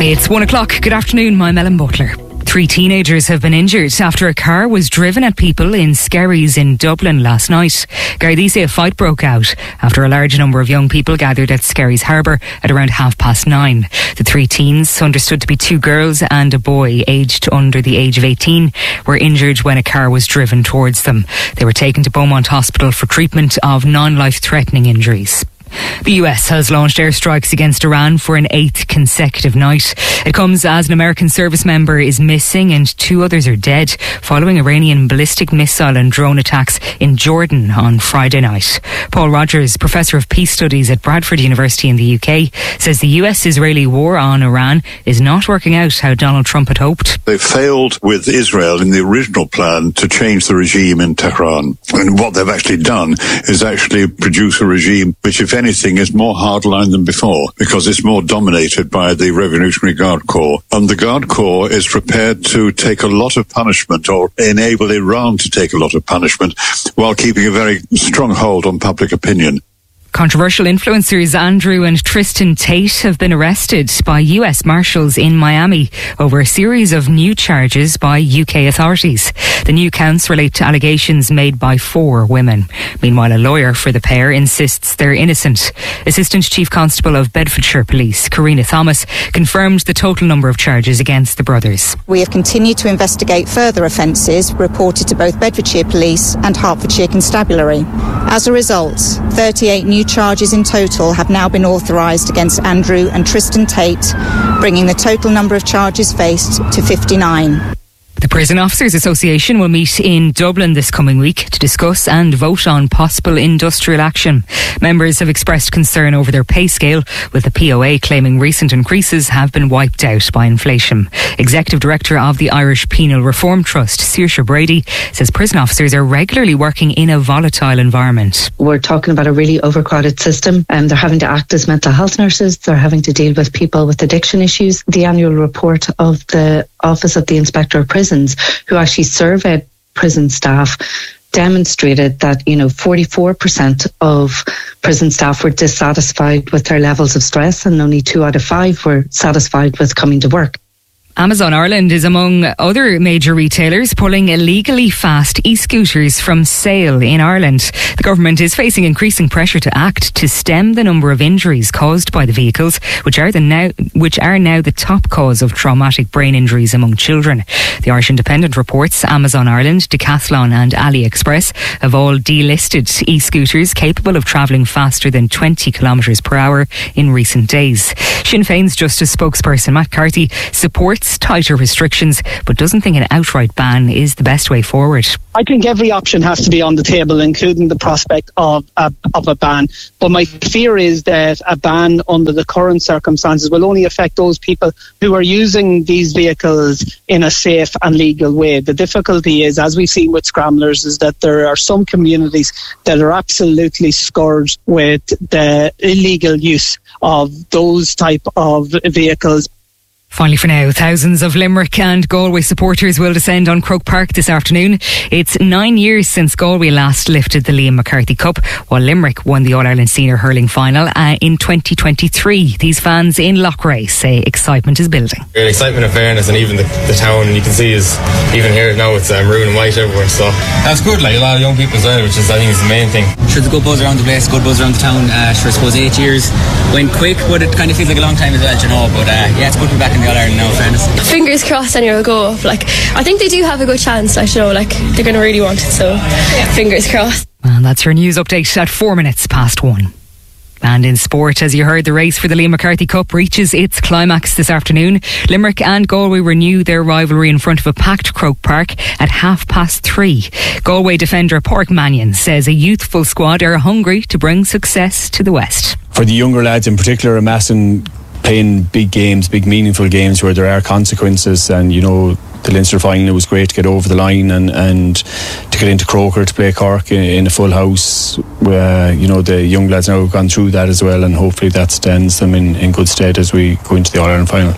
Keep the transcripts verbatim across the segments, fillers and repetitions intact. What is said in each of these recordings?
It's one o'clock. Good afternoon, I'm Ellen Butler. Three teenagers have been injured after a car was driven at people in Skerries in Dublin last night. Gardaí say a fight broke out after a large number of young people gathered at Skerries Harbour at around half past nine. The three teens, understood to be two girls and a boy aged under the age of eighteen, were injured when a car was driven towards them. They were taken to Beaumont Hospital for treatment of non-life-threatening injuries. The U S has launched airstrikes against Iran for an eighth consecutive night. It comes as an American service member is missing and two others are dead following Iranian ballistic missile and drone attacks in Jordan on Friday night. Paul Rogers, Professor of Peace Studies at Bradford University in the U K, says the U S-Israeli war on Iran is not working out how Donald Trump had hoped. They failed with Israel in the original plan to change the regime in Tehran. And what they've actually done is actually produce a regime which, if anything, is more hardline than before, because it's more dominated by the Revolutionary Guard Corps. And the Guard Corps is prepared to take a lot of punishment, or enable Iran to take a lot of punishment, while keeping a very strong hold on public opinion. Controversial influencers Andrew and Tristan Tate have been arrested by U S Marshals in Miami over a series of new charges by U K authorities. The new counts relate to allegations made by four women. Meanwhile, a lawyer for the pair insists they're innocent. Assistant Chief Constable of Bedfordshire Police, Karina Thomas, confirmed the total number of charges against the brothers. We have continued to investigate further offences reported to both Bedfordshire Police and Hertfordshire Constabulary. As a result, thirty-eight new charges in total have now been authorised against Andrew and Tristan Tate, bringing the total number of charges faced to fifty-nine. The Prison Officers Association will meet in Dublin this coming week to discuss and vote on possible industrial action. Members have expressed concern over their pay scale, with the P O A claiming recent increases have been wiped out by inflation. Executive Director of the Irish Penal Reform Trust, Saoirse Brady, says prison officers are regularly working in a volatile environment. We're talking about a really overcrowded system, and they're having to act as mental health nurses. They're having to deal with people with addiction issues. The annual report of the Office of the Inspector of Prisons, who actually surveyed prison staff, demonstrated that, you know, forty-four percent of prison staff were dissatisfied with their levels of stress, and only two out of five were satisfied with coming to work. Amazon Ireland is among other major retailers pulling illegally fast e-scooters from sale in Ireland. The government is facing increasing pressure to act to stem the number of injuries caused by the vehicles, which are the now which are now the top cause of traumatic brain injuries among children. The Irish Independent reports Amazon Ireland, Decathlon and AliExpress have all delisted e-scooters capable of travelling faster than twenty kilometres per hour in recent days. Sinn Féin's Justice spokesperson Matt Carthy supports tighter restrictions, but doesn't think an outright ban is the best way forward. I think every option has to be on the table, including the prospect of a, of a ban. But my fear is that a ban under the current circumstances will only affect those people who are using these vehicles in a safe and legal way. The difficulty is, as we've seen with scramblers, is that there are some communities that are absolutely scourged with the illegal use of those type of vehicles. Finally for now, thousands of Limerick and Galway supporters will descend on Croke Park this afternoon. It's nine years since Galway last lifted the Liam McCarthy Cup, while Limerick won the All-Ireland Senior Hurling Final uh, in twenty twenty-three. These fans in Loughrea say excitement is building. Great excitement and fairness, and even the, the town, and you can see is even here now it's um, maroon and white everywhere, so that's good, like a lot of young people as well, which is I think is the main thing. Sure, there's a good buzz around the place, good buzz around the town. Uh, sure, I suppose eight years went quick, but it kind of feels like a long time as well, you know, but uh, yeah, it's good to be back in the All-Ireland now, fairness. Fingers crossed and it'll go up. Like, I think they do have a good chance, I know, like they're going to really want it, so fingers crossed. And that's your news update at four minutes past one. And in sport, as you heard, the race for the Liam McCarthy Cup reaches its climax this afternoon. Limerick and Galway renew their rivalry in front of a packed Croke Park at half past three. Galway defender Pádraig Mannion says a youthful squad are hungry to bring success to the West. For the younger lads in particular, amassing playing big games, big meaningful games where there are consequences, and you know the Leinster final, it was great to get over the line and, and to get into Croker to play Cork in, in a full house. Uh, you know the young lads now have gone through that as well, and hopefully that stands them in, in good stead as we go into the All-Ireland final.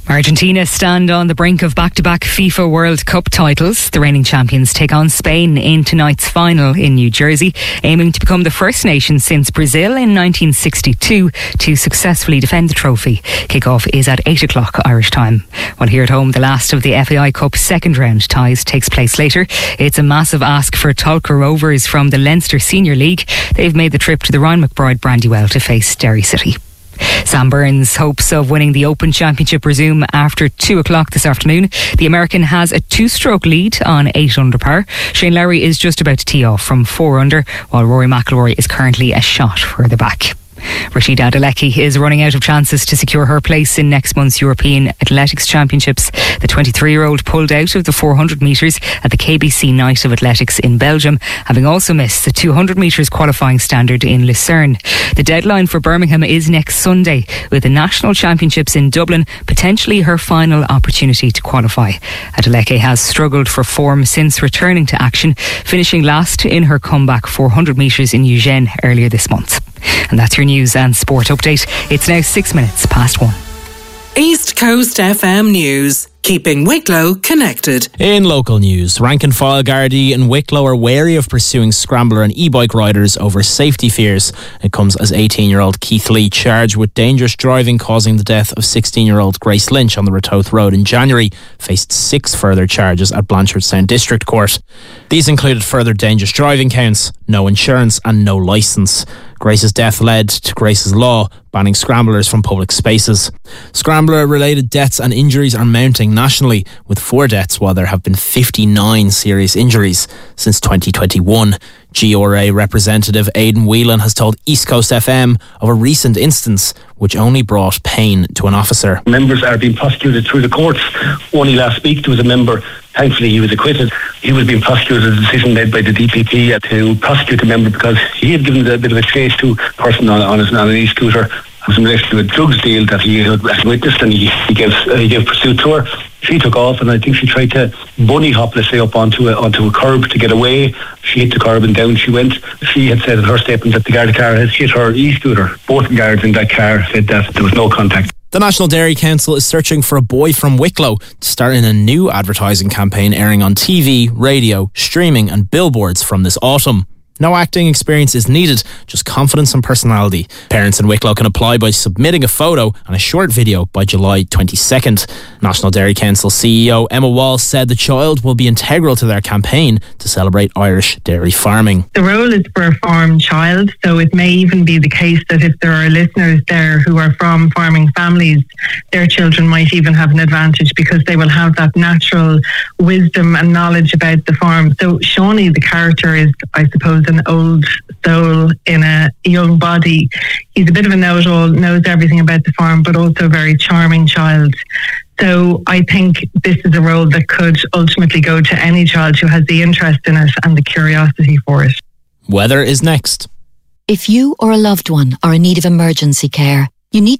Argentina stand on the brink of back-to-back FIFA World Cup titles. The reigning champions take on Spain in tonight's final in New Jersey, aiming to become the first nation since Brazil in nineteen sixty-two to successfully defend the trophy. Kick-off is at eight o'clock Irish time. While here at home, the last of the F A I Cup second round ties takes place later. It's a massive ask for Tolka Rovers from the Leinster Senior League. They've made the trip to the Ryan McBride Brandywell to face Derry City. Sam Burns' hopes of winning the Open Championship resume after two o'clock this afternoon. The American has a two-stroke lead on eight under par. Shane Lowry is just about to tee off from four under, while Rory McIlroy is currently a shot further back. Rashida Adelecki is running out of chances to secure her place in next month's European Athletics Championships. The twenty-three-year-old pulled out of the four hundred metres at the K B C Night of Athletics in Belgium, having also missed the two hundred metres qualifying standard in Lucerne. The deadline for Birmingham is next Sunday, with the National Championships in Dublin potentially her final opportunity to qualify. Adelecki has struggled for form since returning to action, finishing last in her comeback four hundred metres in Eugene earlier this month. And that's your news and sport update. It's now six minutes past one. East Coast F M News, keeping Wicklow connected. In local news, rank and file Gardaí in Wicklow are wary of pursuing scrambler and e-bike riders over safety fears. It comes as eighteen-year-old Keith Lee, charged with dangerous driving causing the death of sixteen-year-old Grace Lynch on the Ratoath Road in January, faced six further charges at Blanchardstown District Court. These included further dangerous driving counts, no insurance and no licence. Grace's death led to Grace's law, banning scramblers from public spaces. Scrambler-related deaths and injuries are mounting nationally, with four deaths while there have been fifty-nine serious injuries since twenty twenty-one. G R A representative Aidan Whelan has told East Coast F M of a recent instance which only brought pain to an officer. Members are being prosecuted through the courts. Only last week there was a member, thankfully he was acquitted. He was being prosecuted, a decision made by the D P P to prosecute the member because he had given a bit of a chase to a person on, on, his, on an e-scooter. It was in relation to a drugs deal that he had witnessed, and he, he, gave, uh, he gave pursuit to her. She took off, and I think she tried to bunny hop, let's say, up onto a, onto a curb to get away. She hit the curb and down she went. She had said in her statement that the guard car had hit her e-scooter. Both the guards in that car said that there was no contact. The National Dairy Council is searching for a boy from Wicklow to start in a new advertising campaign airing on T V, radio, streaming and billboards from this autumn. No acting experience is needed, just confidence and personality. Parents in Wicklow can apply by submitting a photo and a short video by July twenty-second. National Dairy Council C E O Emma Wall said the child will be integral to their campaign to celebrate Irish dairy farming. The role is for a farm child, so it may even be the case that if there are listeners there who are from farming families, their children might even have an advantage because they will have that natural wisdom and knowledge about the farm. So Shawnee, the character, is, I suppose, an old soul in a young body. He's a bit of a know-it-all, knows everything about the farm, but also a very charming child. So I think this is a role that could ultimately go to any child who has the interest in it and the curiosity for it. Weather is next. If you or a loved one are in need of emergency care, you need